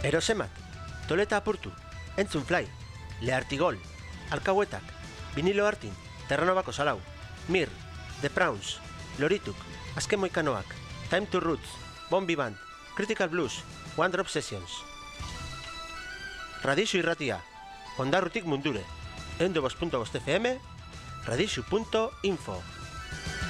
Erosemat, Toleta apurtu, Entzun Fly, Leartigol, Alkauetak, Vinilo Artin, Terranobako Salau, Mir, The Prawns, Lorituk, Azken Moikanoak, Time to Roots, Bombi Band, Critical Blues, One Drop Sessions. Radixu irratia, Ondarrutik mundure, 102.5 FM, radixu.info.